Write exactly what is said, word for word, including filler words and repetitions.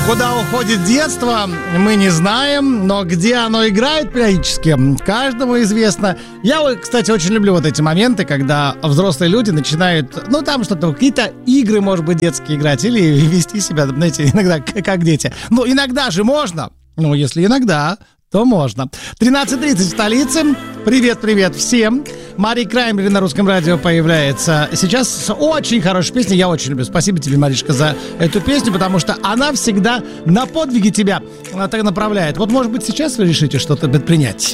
Куда уходит детство, мы не знаем, но где оно играет периодически, каждому известно. Я, кстати, очень люблю вот эти моменты, когда взрослые люди начинают, ну, там что-то, какие-то игры, может быть, детские играть, или вести себя, знаете, иногда как дети. Ну, иногда же можно, ну, если иногда, то можно. тринадцать тридцать в столице. Привет-привет всем. Мари Краймбрери на русском радио появляется сейчас с очень хорошей песней. Я очень люблю. Спасибо тебе, Маришка, за эту песню, потому что она всегда на подвиги тебя так направляет. Вот, может быть, сейчас вы решите что-то предпринять.